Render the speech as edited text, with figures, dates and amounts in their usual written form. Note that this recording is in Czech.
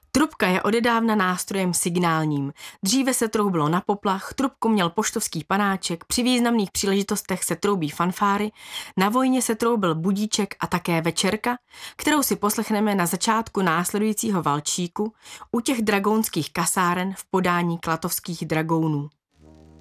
Trubka je odedávna nástrojem signálním. Dříve se troubilo na poplach, trubku měl poštovský panáček, při významných příležitostech se troubí fanfáry, na vojně se troubil budíček a také večerka, kterou si poslechneme na začátku následujícího valčíku u těch dragounských kasáren v podání klatovských dragounů.